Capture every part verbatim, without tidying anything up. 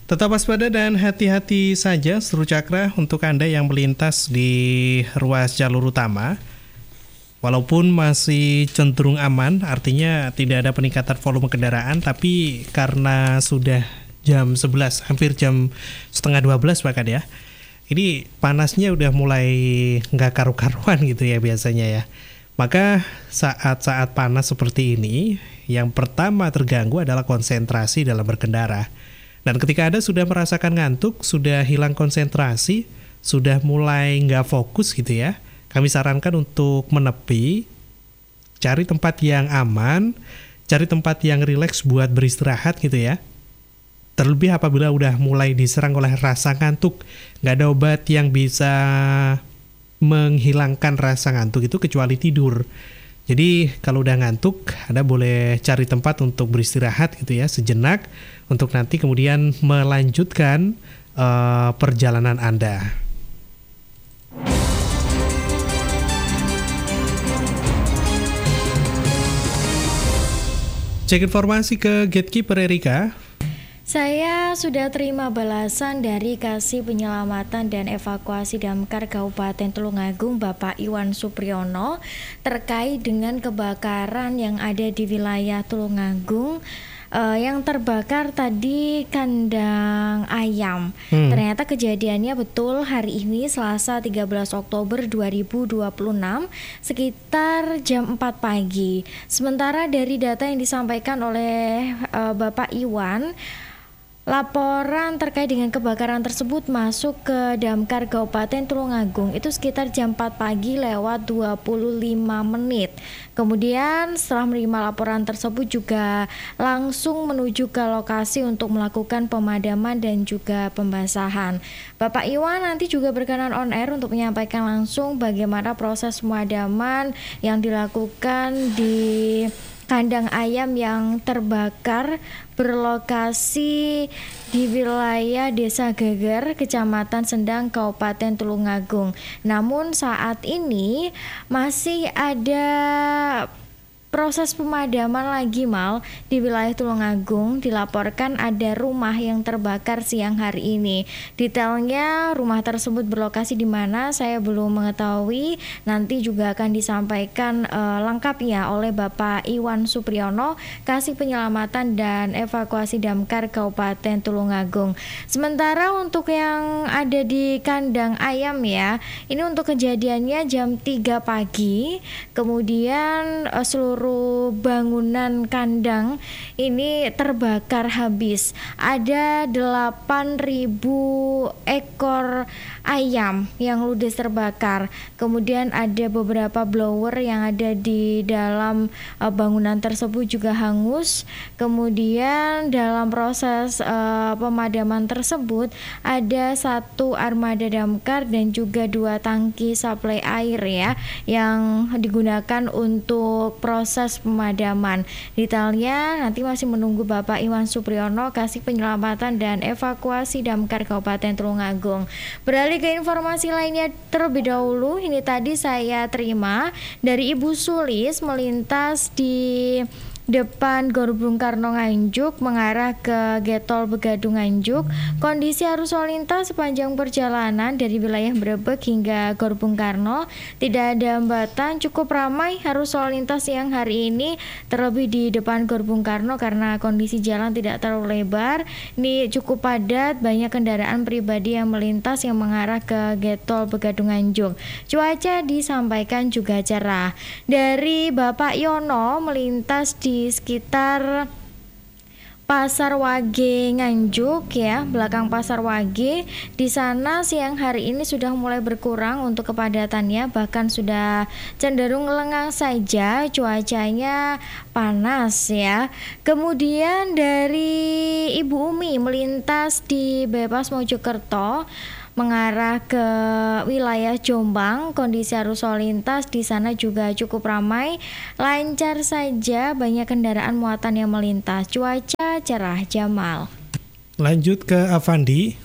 Tetap waspada dan hati-hati saja seluruh cakra untuk Anda yang melintas di ruas jalur utama. Walaupun masih cenderung aman, artinya tidak ada peningkatan volume kendaraan, tapi karena sudah jam sebelas, hampir jam setengah dua belas bahkan ya, ini panasnya udah mulai nggak karu-karuan gitu ya biasanya ya. Maka saat-saat panas seperti ini, yang pertama terganggu adalah konsentrasi dalam berkendara. Dan ketika Anda sudah merasakan ngantuk, sudah hilang konsentrasi, sudah mulai nggak fokus gitu ya, kami sarankan untuk menepi, cari tempat yang aman, cari tempat yang rileks buat beristirahat gitu ya. Terlebih apabila udah mulai diserang oleh rasa ngantuk, nggak ada obat yang bisa menghilangkan rasa ngantuk itu kecuali tidur. Jadi kalau udah ngantuk, Anda boleh cari tempat untuk beristirahat gitu ya, sejenak, untuk nanti kemudian melanjutkan uh, perjalanan Anda. Cek informasi ke Gatekeeper Erika. Saya sudah terima balasan dari Kasih Penyelamatan dan Evakuasi Damkar Kabupaten Tulungagung Bapak Iwan Supriyono terkait dengan kebakaran yang ada di wilayah Tulungagung. Uh, yang terbakar tadi kandang ayam. Hmm. Ternyata kejadiannya betul hari ini Selasa tiga belas Oktober dua ribu dua puluh enam sekitar jam empat pagi. Sementara dari data yang disampaikan oleh uh, Bapak Iwan, laporan terkait dengan kebakaran tersebut masuk ke Damkar Kabupaten Tulungagung itu sekitar jam empat pagi lewat dua puluh lima menit. Kemudian setelah menerima laporan tersebut juga langsung menuju ke lokasi untuk melakukan pemadaman dan juga pembasahan. Bapak Iwan nanti juga berkenan on air untuk menyampaikan langsung bagaimana proses pemadaman yang dilakukan di kandang ayam yang terbakar berlokasi di wilayah Desa Geger, Kecamatan Sendang, Kabupaten Tulungagung. Namun saat ini masih ada proses pemadaman lagi Mal di wilayah Tulungagung. Dilaporkan ada rumah yang terbakar siang hari ini. Detailnya rumah tersebut berlokasi di mana saya belum mengetahui. Nanti juga akan disampaikan uh, lengkapnya oleh Bapak Iwan Supriyono, Kasih Penyelamatan dan Evakuasi Damkar Kabupaten Tulungagung. Sementara untuk yang ada di kandang ayam ya, ini untuk kejadiannya jam tiga pagi. Kemudian uh, seluruh bangunan kandang ini terbakar habis. Ada delapan ribu ekor ayam yang ludes terbakar. Kemudian ada beberapa blower yang ada di dalam uh, bangunan tersebut juga hangus. Kemudian dalam proses uh, pemadaman tersebut ada satu armada damkar dan juga dua tangki suplai air ya yang digunakan untuk proses pemadaman. Detailnya nanti masih menunggu Bapak Iwan Supriyono, Kasih Penyelamatan dan Evakuasi Damkar Kabupaten Tulungagung. Beralih ke informasi lainnya terlebih dahulu, ini tadi saya terima dari Ibu Sulis melintas di depan Gor Bung Karno Nganjuk mengarah ke Getol Begadung Nganjuk. Kondisi arus lalu lintas sepanjang perjalanan dari wilayah Brebek hingga Gor Bung Karno tidak ada hambatan, cukup ramai arus lalu lintas yang hari ini, terlebih di depan Gor Bung Karno karena kondisi jalan tidak terlalu lebar. Ini cukup padat, banyak kendaraan pribadi yang melintas yang mengarah ke Getol Begadung Nganjuk. Cuaca disampaikan juga cerah. Dari Bapak Yono melintas di di sekitar Pasar Wage Nganjuk ya, belakang Pasar Wage. Di sana siang hari ini sudah mulai berkurang untuk kepadatannya, bahkan sudah cenderung lengang saja, cuacanya panas ya. Kemudian dari Ibu Umi melintas di Bypass Mojokerto mengarah ke wilayah Jombang, kondisi arus lalu lintas di sana juga cukup ramai, lancar saja, banyak kendaraan muatan yang melintas. Cuaca cerah, Jamal. Lanjut ke Avandi.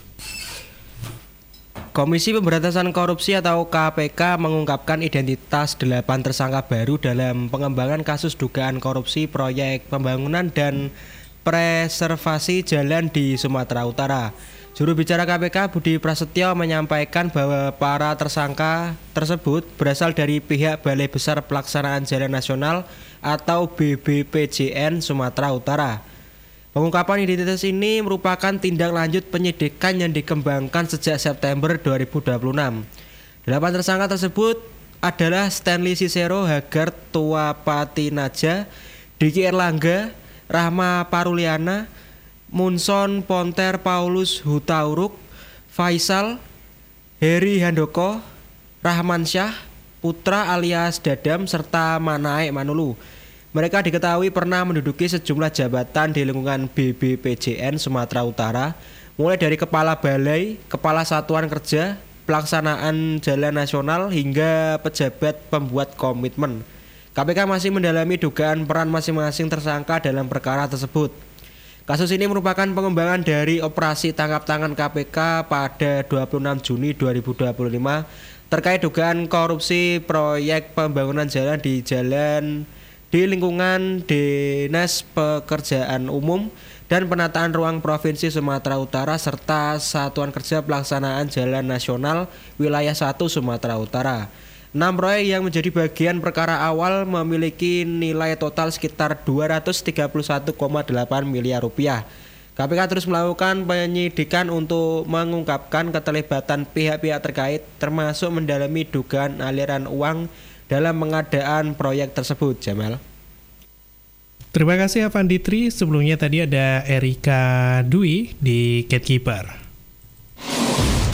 Komisi Pemberantasan Korupsi atau K P K mengungkapkan identitas delapan tersangka baru dalam pengembangan kasus dugaan korupsi proyek pembangunan dan preservasi jalan di Sumatera Utara. Juru bicara K P K Budi Prasetyo menyampaikan bahwa para tersangka tersebut berasal dari pihak Balai Besar Pelaksanaan Jalan Nasional atau B B P J N Sumatera Utara. Pengungkapan identitas ini merupakan tindak lanjut penyidikan yang dikembangkan sejak September dua ribu dua puluh enam. Delapan tersangka tersebut adalah Stanley Cicero, Hagar Tuapatinaja, Diki Erlangga, Rahma Paruliana, Munson Ponter Paulus Hutauruk, Faisal, Heri Handoko, Rahman Syah, Putra alias Dadam, serta Manaek Manulu. Mereka diketahui pernah menduduki sejumlah jabatan di lingkungan B B P J N Sumatera Utara, mulai dari Kepala Balai, Kepala Satuan Kerja, Pelaksanaan Jalan Nasional, hingga pejabat pembuat komitmen. K P K masih mendalami dugaan peran masing-masing tersangka dalam perkara tersebut. Kasus ini merupakan pengembangan dari operasi tangkap tangan K P K pada dua puluh enam Juni dua ribu dua puluh lima terkait dugaan korupsi proyek pembangunan jalan di jalan di lingkungan Dinas Pekerjaan Umum dan Penataan Ruang Provinsi Sumatera Utara serta Satuan Kerja Pelaksanaan Jalan Nasional Wilayah satu Sumatera Utara. Enam proyek yang menjadi bagian perkara awal memiliki nilai total sekitar dua ratus tiga puluh satu koma delapan miliar rupiah. K P K terus melakukan penyidikan untuk mengungkapkan keterlibatan pihak-pihak terkait, termasuk mendalami dugaan aliran uang dalam pengadaan proyek tersebut. Jamal. Terima kasih Avanditri. Sebelumnya tadi ada Erika Dwi di Gatekeeper.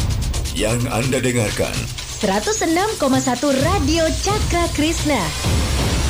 Yang Anda dengarkan seratus enam koma satu Radio Cakra Krishna.